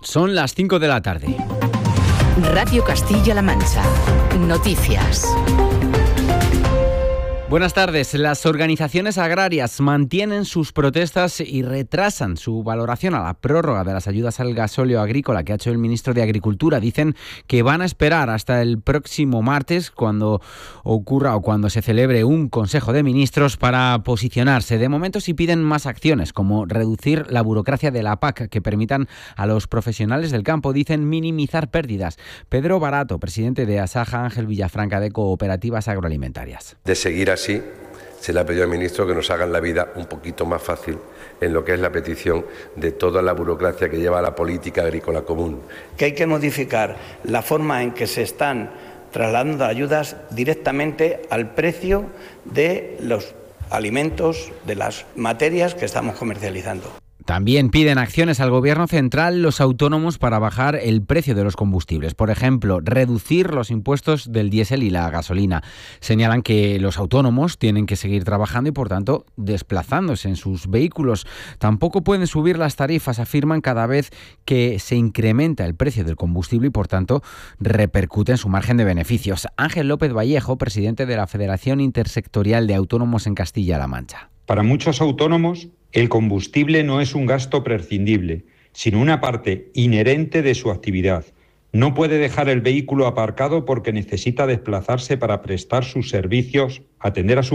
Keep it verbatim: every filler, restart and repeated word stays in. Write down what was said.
Son las cinco de la tarde. Radio Castilla-La Mancha. Noticias. Buenas tardes. Las organizaciones agrarias mantienen sus protestas y retrasan su valoración a la prórroga de las ayudas al gasóleo agrícola que ha hecho el ministro de Agricultura. Dicen que van a esperar hasta el próximo martes, cuando ocurra o cuando se celebre un Consejo de Ministros, para posicionarse. De momento sí piden más acciones, como reducir la burocracia de la P A C, que permitan a los profesionales del campo, dicen, minimizar pérdidas. Pedro Barato, presidente de Asaja, Ángel Villafranca, de Cooperativas Agroalimentarias. De seguir así, se le ha pedido al ministro que nos hagan la vida un poquito más fácil en lo que es la petición de toda la burocracia que lleva a la política agrícola común. Que hay que modificar la forma en que se están trasladando ayudas directamente al precio de los alimentos, de las materias que estamos comercializando. También piden acciones al Gobierno central los autónomos para bajar el precio de los combustibles. Por ejemplo, reducir los impuestos del diésel y la gasolina. Señalan que los autónomos tienen que seguir trabajando y, por tanto, desplazándose en sus vehículos. Tampoco pueden subir las tarifas, afirman, cada vez que se incrementa el precio del combustible y, por tanto, repercute en su margen de beneficios. Ángel López Vallejo, presidente de la Federación Intersectorial de Autónomos en Castilla-La Mancha. Para muchos autónomos, el combustible no es un gasto prescindible, sino una parte inherente de su actividad. No puede dejar el vehículo aparcado porque necesita desplazarse para prestar sus servicios, atender a su